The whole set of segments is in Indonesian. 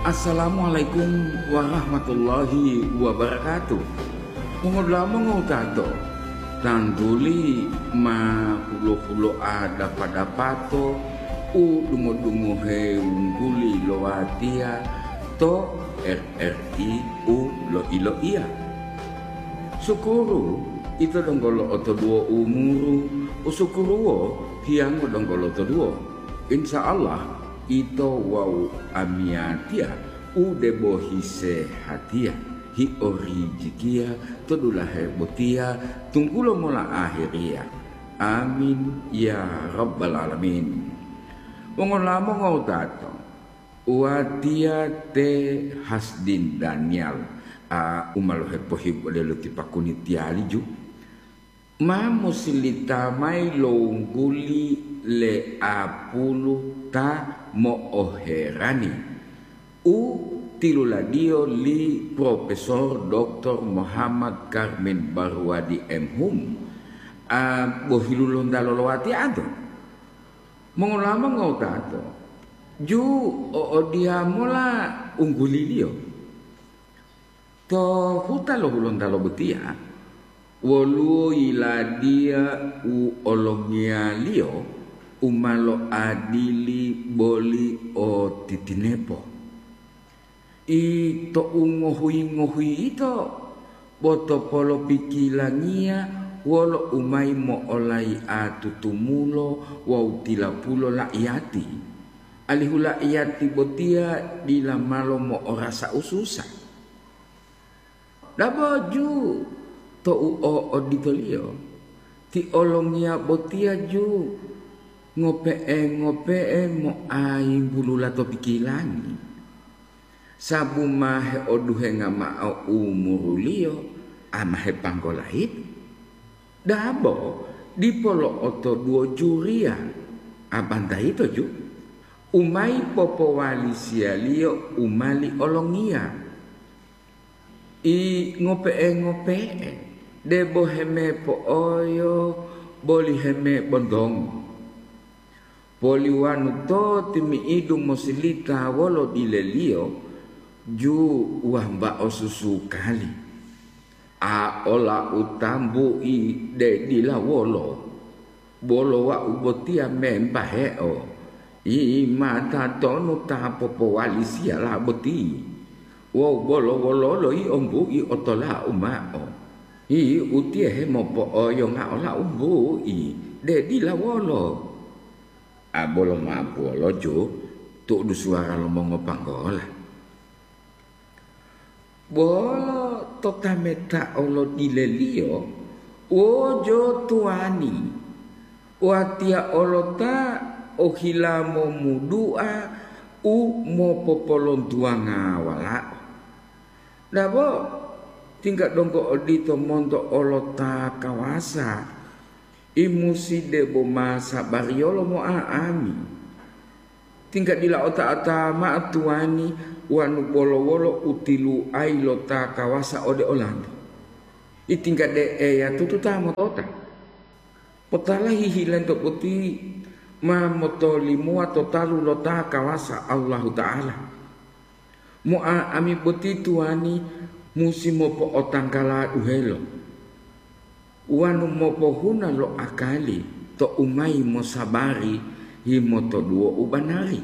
Assalamualaikum warahmatullahi wabarakatuh. Mengudama tato tanduli ma pulo ada pada pato dungo he ungguli loatia to RRI lo ilo iya. Syukuru itu donggolo oto duo umuru usukuruo hiang donggolo oto duo. Insya Allah ito wau amiatia ude bohi sehatia hi orijikia todulah hebotia tunggulo mola akhiria. Amin ya rabbal alamin. Wongolamo ngotato uatia te Hasdin Daniel umalo hepohi bolelo tipakuni tialiju ma musilita mai longguli le apulu ta mo oherani tiluladio li Profesor Dr. Muhammad Karmin Barwadi M.Hum bohilulon dalolowati ado mengulama ngotato ju dia mola ungguli dio to huta lo hulon dalo betia wolu ila dia olongia lio umalo adili boli o titinepo ito ngohui ito boto polo pikilangia wolo umai mo olai atutumulo wau tilapulo laiyati alihu laiyati botia dila malo mo orasa ususa daboju to o ditolio ti olongia botia ju ngope mo aing bulula to pikilani sabu mahe oduhe ngama umurulio amahe panggolahit dabo dipolo oto duo juria abanta itu ju umai popo wali sialio umali olongia i ngope debo heme po oyo boli heme bondong poliwanu to timi idung mosilita wolo dilelio ju wamba osusu kali ola utambu i de dila wolo bolo wa ubotia memba heo i mata tonu ta popo wali siala boti wo bolo lo i ombu i otola umao i utie he mopo oyo nga ola umbu i de dila wolo bolo mapu lojo tu du suara lomongo panggola bolo totameta olo dilelio ojo tuani watia olota ohilamo mudua mo popolon tuanga wala dabo tingkat dongko odito monto olota kawasa imusi debo masa bariolo mo aami tingkat dila ota ma tuani wanu bolo utilu ailota kawasa ode olando i tingkat de ya tututa motota potala hihilan to putih ma motoli mua totalu lota kawasa Allahu taala mo aami putih tuani musim mopo otangkala uhelo wanu mopo huna lo akali to umai mo sabari himoto duo ubanari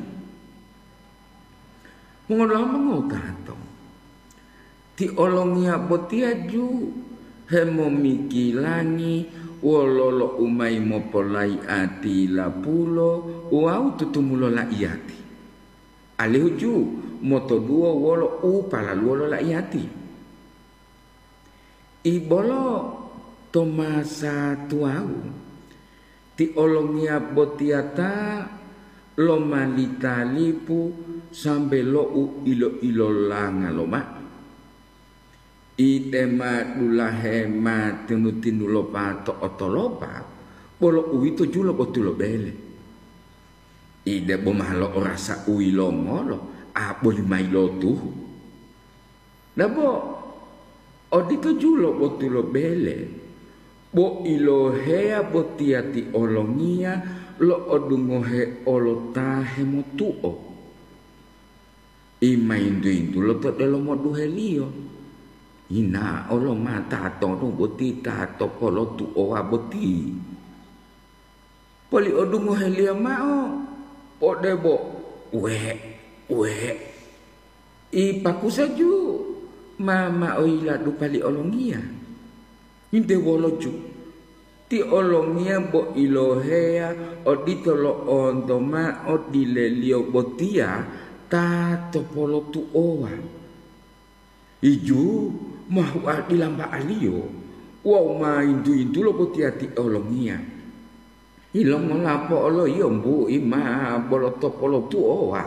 mengolama ngotato ti olongia botia ju hemo mikilani wololo umai mo polai ati lapulo wau tutumulo la iati alihuju moto duo wolo upala luolo la iati ibolo tomasa tuau ti olongia botiata lo malita lipu sampai lo ilo langa loma itema dulahe ma tinutinu lo pato otolopa bolo uito julo botulo bele ide bomalo orasa uilo ngolo boli mailo tu dabo odito julo botulo bele bo ilo hea botiati olongia lo odungohe olo tahe motuo Imain tu lo to de lo mo du helio. Ina olo mata to no boti ta to polo tu o aboti. Poli odu mo helio mao. O debo we. I paku saju. Mama oila du pali olongia. Inte woloju. Ti olongia bo ilohea o ditolo ontoma o dilelio botia ta topolo tu owa. Iju mahu dilamba alio. Wow ma indu lo botia ti olongia. Ilong lapo olo yombu ima bolo topolo tu owa.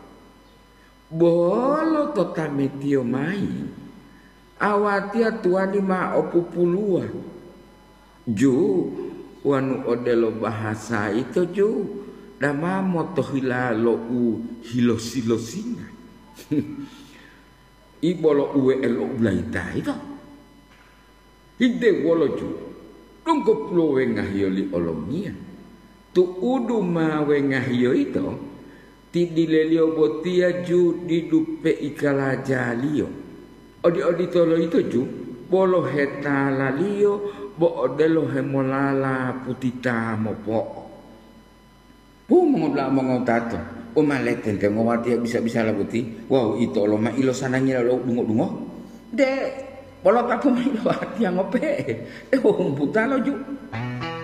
Bolo totametio mai. Awatia tuani ma opupulua. Ju wanu odelo bahasa itu ju dama moto hilalo u hilosilosina. Ibolo uwe elo blaita itu. Hide wolo ju. Tunggu pulo wengahio li olomia. Tu udu ma wengahio itu. Tidilelio botia ju didupe ikala jalio. Odi tolo itu ju. Bolo heta lalio. Bo odelo hemolala putita mopo. Mengobla mengotato. Maleten te ngowati bisa la buti. Wow itu lo ma ilo sananya lo dungo. De bolo tapu ma ilo hati ngope. Buta lo ju.